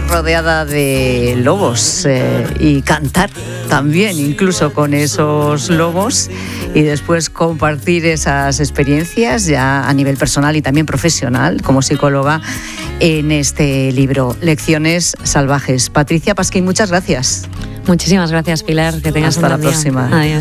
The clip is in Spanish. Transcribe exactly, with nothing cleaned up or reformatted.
rodeada de lobos eh, y cantar también, incluso con esos lobos, y después compartir esas experiencias ya a nivel personal y también profesional como psicóloga en este libro, Lecciones Salvajes. Patricia Pasquín, muchas gracias. Muchísimas gracias, Pilar. Que tengas Hasta un la buen día. próxima. Adiós.